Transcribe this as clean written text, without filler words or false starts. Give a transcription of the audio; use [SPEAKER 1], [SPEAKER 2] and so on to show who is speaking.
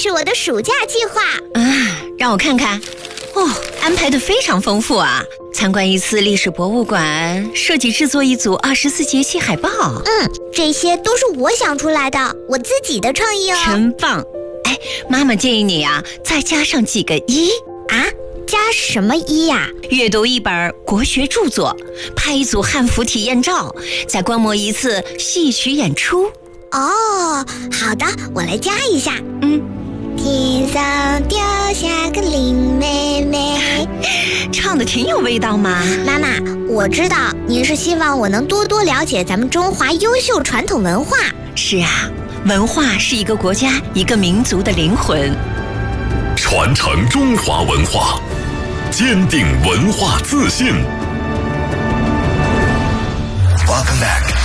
[SPEAKER 1] 是我的暑假计划。
[SPEAKER 2] 让我看看。安排得非常丰富啊！参观一次历史博物馆，设计制作一组24节气海报。
[SPEAKER 1] 这些都是我想出来的，我自己的创意哦。
[SPEAKER 2] 真棒！妈妈建议你啊，再加上几个一。
[SPEAKER 1] 加什么一呀？
[SPEAKER 2] 阅读一本国学著作，拍一组汉服体验照，再观摩一次戏曲演出。
[SPEAKER 1] 好的，我来加一下。天上掉下个林妹妹，
[SPEAKER 2] 唱得挺有味道嘛。
[SPEAKER 1] 妈妈，我知道您是希望我能多多了解咱们中华优秀传统文化。
[SPEAKER 2] 是啊，文化是一个国家、一个民族的灵魂。
[SPEAKER 3] 传承中华文化，坚定文化自信。Welcome back.